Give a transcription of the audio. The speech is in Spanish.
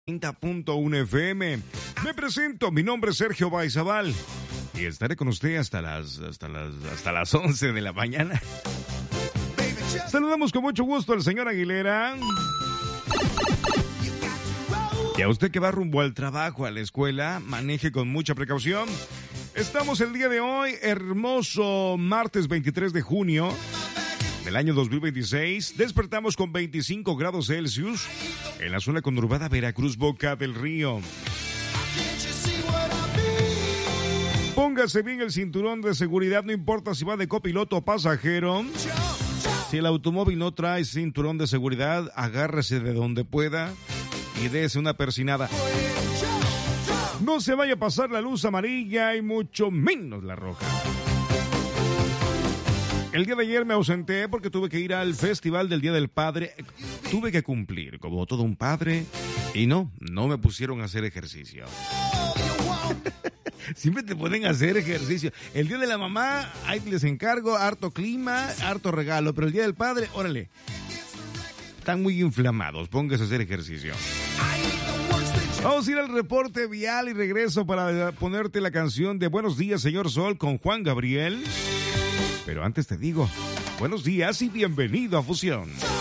90.1 FM. Me presento, mi nombre es Sergio Baizabal y estaré con usted hasta las 11 de la mañana. Saludamos con mucho gusto al señor Aguilera. Y a usted que va rumbo al trabajo, a la escuela, maneje con mucha precaución. Estamos el día de hoy, hermoso martes 23 de junio del año 2026. Despertamos con 25 grados Celsius en la zona conurbada Veracruz, Boca del Río. Póngase bien el cinturón de seguridad, no importa si va de copiloto o pasajero. Si el automóvil no trae cinturón de seguridad, agárrese de donde pueda y dése una persinada. No se vaya a pasar la luz amarilla y mucho menos la roja. El día de ayer me ausenté porque tuve que ir al Festival del Día del Padre. Tuve que cumplir como todo un padre y no me pusieron a hacer ejercicio. Siempre te ponen a hacer ejercicio. El Día de la Mamá, ahí les encargo, harto clima, harto regalo. Pero el Día del Padre, órale, están muy inflamados, póngase a hacer ejercicio. Vamos a ir al reporte vial y regreso para ponerte la canción de Buenos Días, Señor Sol con Juan Gabriel. Pero antes te digo, buenos días y bienvenido a Fusión.